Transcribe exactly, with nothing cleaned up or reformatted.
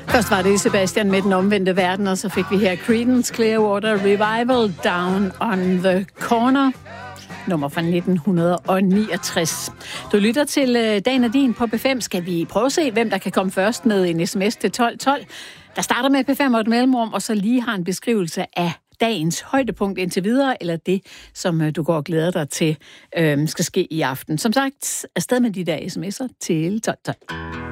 Først var det Sebastian med den omvendte verden, og så fik vi her Creedence Clearwater Revival Down on the Corner. Nummer fra nitten niogtres. Du lytter til Dagen og Din på P fem. Skal vi prøve at se, hvem der kan komme først med en sms til tolv tolv? Der starter med P fem og et mellemrum, og så lige har en beskrivelse af dagens højdepunkt indtil videre, eller det, som du går og glæder dig til, øh, skal ske i aften. Som sagt, afsted med de der sms'er til tolv tolv.